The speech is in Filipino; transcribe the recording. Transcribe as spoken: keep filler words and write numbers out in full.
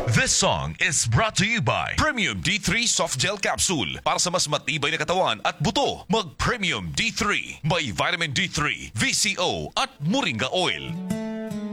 This song is brought to you by Premium D three Soft Gel Capsule. Para sa mas matibay na katawan at buto, mag Premium D three. May vitamin D three, V C O at Moringa Oil.